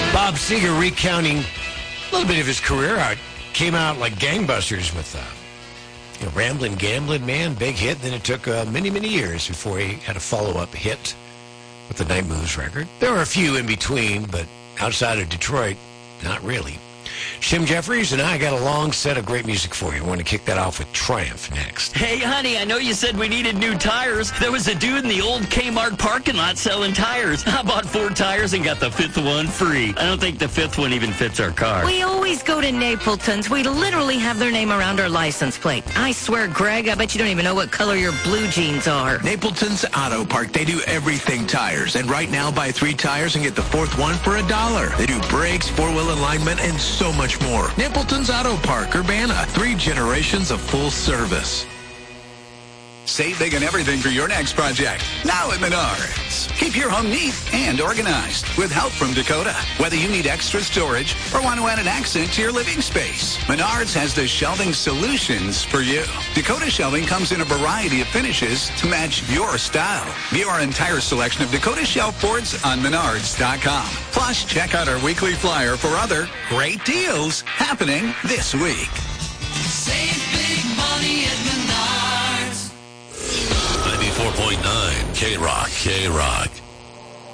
Bob Seger recounting a little bit of his career. Came out like gangbusters with Ramblin' Gamblin' Man, big hit. Then it took many, many years before he had a follow-up hit with the Night Moves record. There were a few in between, but outside of Detroit, not really. Jim Jeffries and I got a long set of great music for you. I want to kick that off with Triumph next. Hey, honey, I know you said we needed new tires. There was a dude in the old Kmart parking lot selling tires. I bought 4 tires and got the 5th one free. I don't think the 5th one even fits our car. We always go to Napleton's. We literally have their name around our license plate. I swear, Greg, I bet you don't even know what color your blue jeans are. Napleton's Auto Park. They do everything tires. And right now, buy 3 tires and get the 4th one for $1. They do brakes, 4-wheel alignment, and so much more. Napleton's Auto Park, Urbana. 3 generations of full service. Save big on everything for your next project. Now at Menards. Keep your home neat and organized with help from Dakota. Whether you need extra storage or want to add an accent to your living space, Menards has the shelving solutions for you. Dakota shelving comes in a variety of finishes to match your style. View our entire selection of Dakota shelf boards on Menards.com. Plus, check out our weekly flyer for other great deals happening this week. Save big money at Menards. 94.9 K-Rock.